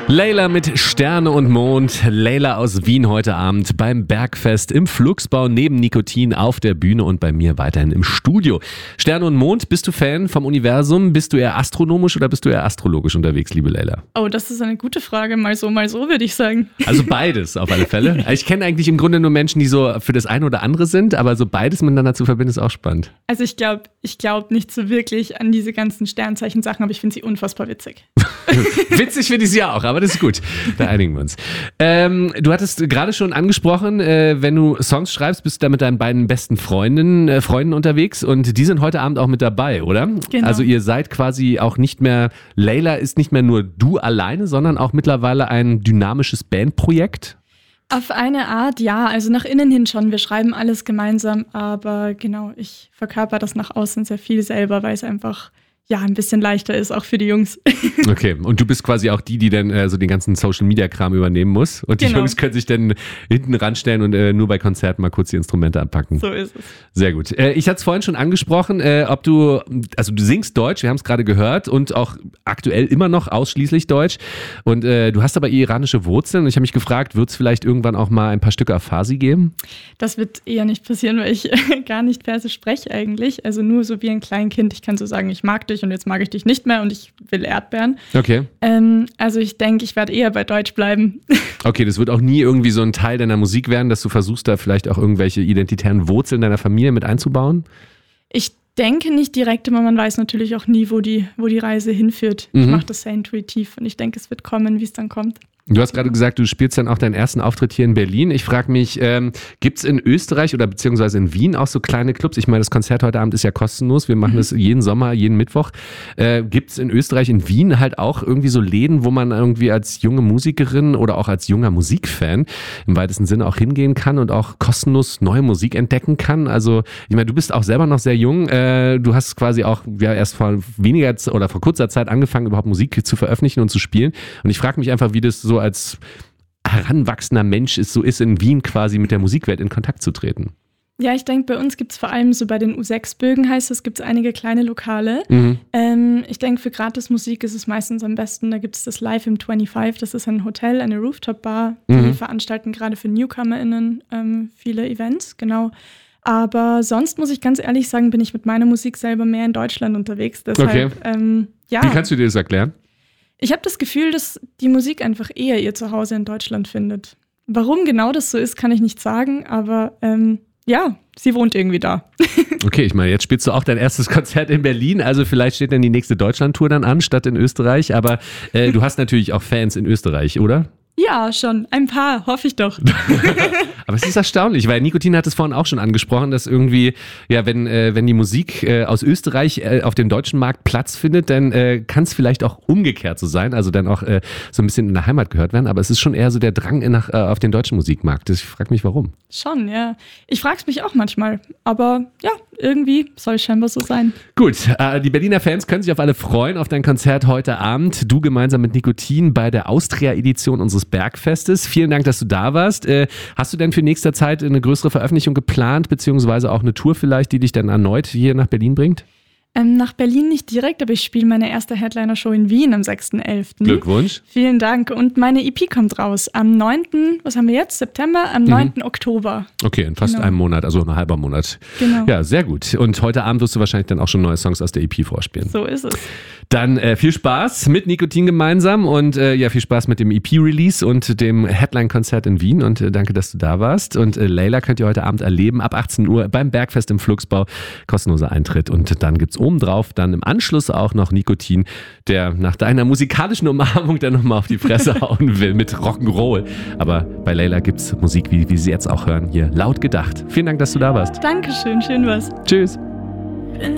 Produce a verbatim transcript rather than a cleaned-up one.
Layla mit Sterne und Mond. Layla aus Wien heute Abend beim Bergfest im Flugsbau neben Nikotin auf der Bühne und bei mir weiterhin im Studio. Sterne und Mond, bist du Fan vom Universum? Bist du eher astronomisch oder bist du eher astrologisch unterwegs, liebe Layla? Oh, das ist eine gute Frage. Mal so, mal so, würde ich sagen. Also beides auf alle Fälle. Ich kenne eigentlich im Grunde nur Menschen, die so für das eine oder andere sind, aber so beides miteinander zu verbinden ist auch spannend. Also ich glaube ich glaub nicht so wirklich an diese ganzen Sternzeichen-Sachen, aber ich finde sie unfassbar witzig. Witzig finde ich sie auch, aber das ist gut. Da einigen wir uns. Ähm, du hattest gerade schon angesprochen, äh, wenn du Songs schreibst, bist du da mit deinen beiden besten Freundinnen, äh, Freunden unterwegs und die sind heute Abend auch mit dabei, oder? Genau. Also ihr seid quasi auch nicht mehr, Layla ist nicht mehr nur du alleine, sondern auch mittlerweile ein dynamisches Bandprojekt? Auf eine Art, ja. Also nach innen hin schon. Wir schreiben alles gemeinsam, aber genau, ich verkörper das nach außen sehr viel selber, weil es einfach ja ein bisschen leichter ist, auch für die Jungs. Okay, und du bist quasi auch die, die dann äh, so den ganzen Social-Media-Kram übernehmen muss und die Genau. Jungs können sich dann hinten ranstellen und äh, nur bei Konzerten mal kurz die Instrumente anpacken. So ist es. Sehr gut. Äh, ich hatte es vorhin schon angesprochen, äh, ob du, also du singst Deutsch, wir haben es gerade gehört und auch aktuell immer noch ausschließlich Deutsch und äh, du hast aber iranische Wurzeln und ich habe mich gefragt, wird es vielleicht irgendwann auch mal ein paar Stücke auf Farsi geben? Das wird eher nicht passieren, weil ich gar nicht Persisch spreche eigentlich. Also nur so wie ein Kleinkind. Ich kann so sagen, ich mag dich und jetzt mag ich dich nicht mehr und ich will Erdbeeren. Okay. Ähm, also ich denke, ich werde eher bei Deutsch bleiben. Okay, das wird auch nie irgendwie so ein Teil deiner Musik werden, dass du versuchst, da vielleicht auch irgendwelche identitären Wurzeln deiner Familie mit einzubauen? Ich denke nicht direkt, aber man weiß natürlich auch nie, wo die, wo die Reise hinführt. Mhm. Ich mache das sehr intuitiv und ich denke, es wird kommen, wie es dann kommt. Du hast gerade gesagt, du spielst dann auch deinen ersten Auftritt hier in Berlin. Ich frage mich, ähm, gibt es in Österreich oder beziehungsweise in Wien auch so kleine Clubs? Ich meine, das Konzert heute Abend ist ja kostenlos. Wir machen das jeden Sommer, jeden Mittwoch. Äh, gibt es in Österreich, in Wien halt auch irgendwie so Läden, wo man irgendwie als junge Musikerin oder auch als junger Musikfan im weitesten Sinne auch hingehen kann und auch kostenlos neue Musik entdecken kann? Also, ich meine, du bist auch selber noch sehr jung. Äh, du hast quasi auch ja, erst vor weniger oder vor kurzer Zeit angefangen, überhaupt Musik zu veröffentlichen und zu spielen. Und ich frage mich einfach, wie das so als heranwachsender Mensch ist, so ist in Wien quasi mit der Musikwelt in Kontakt zu treten. Ja, ich denke, bei uns gibt es vor allem so bei den U sechs Bögen, heißt es, gibt es einige kleine Lokale. Mhm. Ähm, ich denke, für Gratismusik ist es meistens am besten, da gibt es das Live im fünfundzwanzig, das ist ein Hotel, eine Rooftop-Bar, die Mhm. veranstalten gerade für NewcomerInnen ähm, viele Events, genau. Aber sonst muss ich ganz ehrlich sagen, bin ich mit meiner Musik selber mehr in Deutschland unterwegs. Deshalb, Okay. ähm, ja. Wie kannst du dir das erklären? Ich habe das Gefühl, dass die Musik einfach eher ihr Zuhause in Deutschland findet. Warum genau das so ist, kann ich nicht sagen, aber ähm, ja, sie wohnt irgendwie da. Okay, ich meine, jetzt spielst du auch dein erstes Konzert in Berlin, also vielleicht steht dann die nächste Deutschland-Tour dann an, statt in Österreich, aber äh, du hast natürlich auch Fans in Österreich, oder? Ja, schon. Ein paar, hoffe ich doch. Aber es ist erstaunlich, weil Nikotin hat es vorhin auch schon angesprochen, dass irgendwie, ja, wenn, äh, wenn die Musik äh, aus Österreich äh, auf dem deutschen Markt Platz findet, dann äh, kann es vielleicht auch umgekehrt so sein, also dann auch äh, so ein bisschen in der Heimat gehört werden, aber es ist schon eher so der Drang nach, äh, auf den deutschen Musikmarkt. Ich frage mich, warum. Schon, ja. Ich frage es mich auch manchmal, aber ja, irgendwie soll es scheinbar so sein. Gut, äh, die Berliner Fans können sich auf alle freuen auf dein Konzert heute Abend. Du gemeinsam mit Nikotin bei der Austria-Edition unseres Bergfestes. Vielen Dank, dass du da warst. Äh, hast du denn für nächste Zeit eine größere Veröffentlichung geplant, beziehungsweise auch eine Tour vielleicht, die dich dann erneut hier nach Berlin bringt? Ähm, nach Berlin nicht direkt, aber ich spiele meine erste Headliner-Show in Wien am sechsten elften Glückwunsch. Vielen Dank. Und meine E P kommt raus am neunten, was haben wir jetzt? September? Am neunten Oktober. Okay, in fast Genau. einem Monat, also ein halber Monat. Genau. Ja, sehr gut. Und heute Abend wirst du wahrscheinlich dann auch schon neue Songs aus der E P vorspielen. So ist es. Dann äh, viel Spaß mit Nikotin gemeinsam und äh, ja, viel Spaß mit dem E P-Release und dem Headline-Konzert in Wien und äh, danke, dass du da warst. Und äh, Layla könnt ihr heute Abend erleben, ab achtzehn Uhr beim Bergfest im Flugsbau, kostenloser Eintritt und dann gibt's obendrauf dann im Anschluss auch noch Nikotin, der nach deiner musikalischen Umarmung dann nochmal auf die Fresse hauen will mit Rock'n'Roll. Aber bei Layla gibt's Musik, wie, wie sie jetzt auch hören, hier laut gedacht. Vielen Dank, dass du da warst. Dankeschön, schön was. Tschüss.